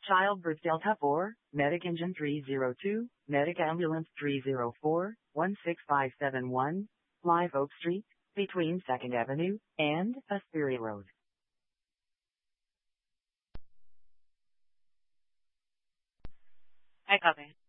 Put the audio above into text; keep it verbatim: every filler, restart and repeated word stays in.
Childbirth Delta four, Medic Engine three zero two, Medic Ambulance three zero four, one six five seven one, Live Oak Street, between second Avenue and Aspiri Road. I copy.